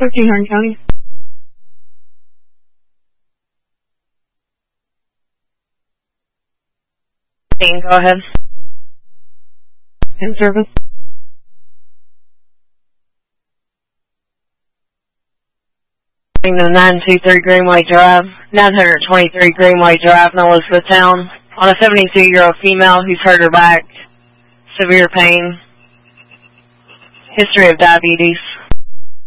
13 Hardin County. Go ahead. In service. The 923 Greenway Drive, 923 Greenway Drive in Elizabethtown, on a 72-year-old female who's hurt her back, severe pain, history of diabetes.